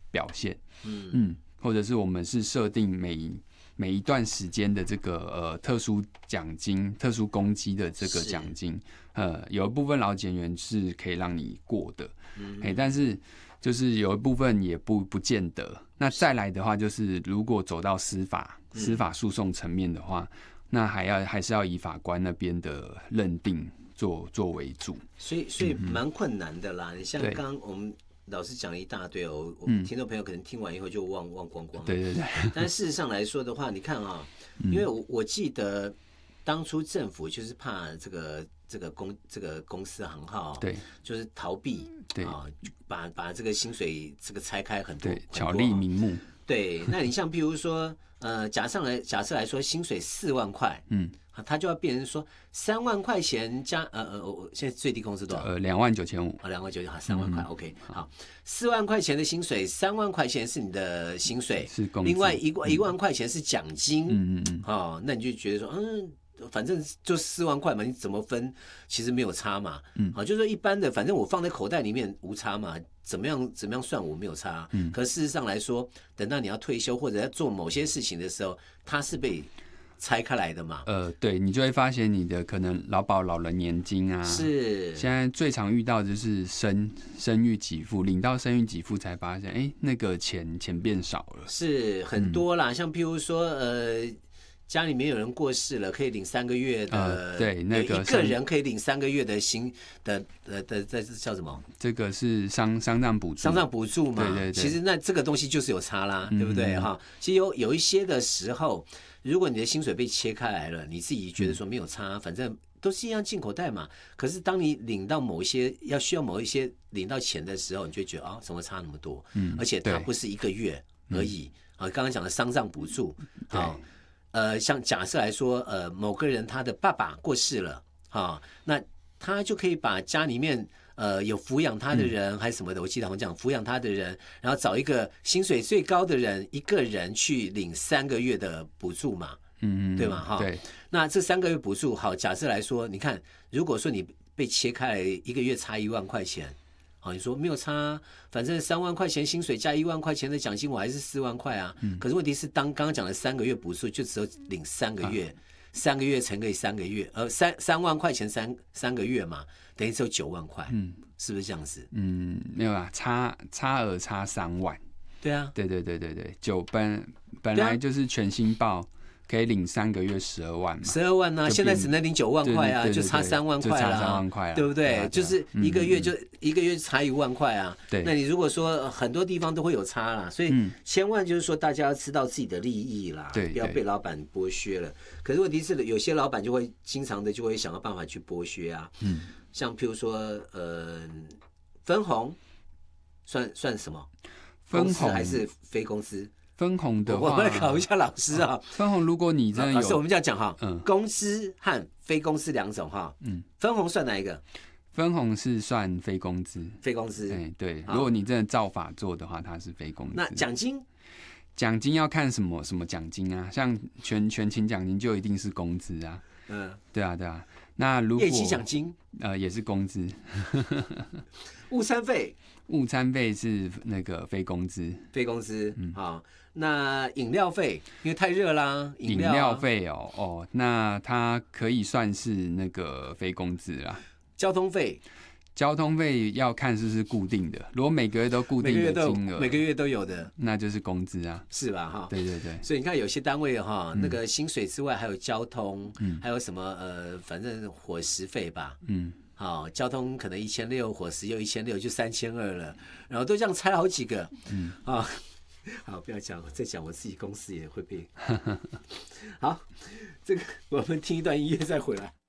表现，或者是我们是设定每一段时间的这个特殊奖金、特殊公积的这个奖金，有一部分劳检员是可以让你过的，但是就是有一部分也不见得。那再来的话，就是如果走到司法诉讼层面的话，那还是要以法官那边的认定做为主。 所以蛮困难的啦。你像刚刚我们老师讲了一大堆哦，我们听众朋友可能听完以后就忘光光了。 对。 但事实上来说的话，你看啊，因为我记得当初政府就是怕这个公司行号， 对， 就是逃避， 对啊，把这个薪水这个拆开很多， 对，巧立名目。 对，那你像譬如说，假设来说，薪水4万块，他就要变成说3万块钱加现在最低工资多少 ？29500。 29000，好，3万块，OK， 好，4万块钱的薪水，3万块钱是你的薪水， 是工资， 另外一万块钱是奖金，那你就觉得说，反正就4万块嘛，你怎么分其实没有差嘛，好，就是说一般的，反正我放在口袋里面无差嘛，怎么样算我没有差，可事实上来说，等到你要退休或者要做某些事情的时候，它是被拆开来的嘛？ 对，你就会发现你的可能劳保老人年金啊， 是现在最常遇到的就是生育给付，领到生育给付才发现，那个钱变少了， 是很多啦，像譬如说家里面有人过世了，可以领3个月的， 对，那个一个人可以领3个月的薪的这叫什么？ 这个是丧葬补助， 丧葬补助嘛。 对。 其实那这个东西就是有差啦，对不对哈？其实有一些的时候，如果你的薪水被切开来了，你自己觉得说没有差，反正都是一样进口袋嘛。可是当你领到需要某一些领到钱的时候，你就觉得怎么差那么多？而且它不是1个月而已啊。刚刚讲的丧葬补助，像假设来说，某个人他的爸爸过世了，那他就可以把家里面有抚养他的人还是什么的，我记得好像讲抚养他的人，然后找一个薪水最高的人，一个人去领3个月的补助嘛，对吗？哈， 对。 那这3个月补助，好，假设来说，你看，如果说你被切开来，1个月差1万块钱。好，你说没有差，反正3万块钱薪水加1万块钱的奖金，我还是4万块啊。可是问题是，刚刚讲的3个月补助，就只有领3个月，3个月乘以3个月，3万块钱三个月嘛，等于只有9万块，是不是这样子？ 没有啦，差额差3万。 对啊， 对，本来就是全薪报。可以领3个月12万嘛 ，12万啊，现在只能领9万块啊，就差3万块啦，对不对？就是一个月就差1万块啊。 对， 那你如果说很多地方都会有差啦，所以千万就是说大家要知道自己的利益啦，不要被老板剥削了。可是问题是，有些老板就会经常的就会想要办法去剥削啊。像譬如说分红算什么？ 分红还是非公司？ 分红的话， 我们来考一下老师啊。 分红，如果你真的有， 老师，我们这样讲哈，公司和非公司2种哈。分红算哪一个？ 分红是算非工资。 非工资， 对。如果你真的照法做的话，它是非工资。 那奖金？ 奖金要看什么奖金啊？像全勤奖金就一定是工资啊。对啊。那如果业绩奖金也是工资。 午餐费？ 午餐费是那个非工资。 非工资，好。那饮料费，因为太热啦， 饮料费那它可以算是那个非工资啦。 交通费要看是不是固定的，如果每个月都固定的金额， 每个月都有的，那就是工资啊， 是吧？哈， 对。 所以你看有些单位哈，那个薪水之外还有交通，还有什么反正伙食费吧，好，交通可能1600，伙食又1600，就3200了，然后都这样拆好几个，好，不要讲，再讲我自己公司也会被。好，这个我们听一段音乐再回来。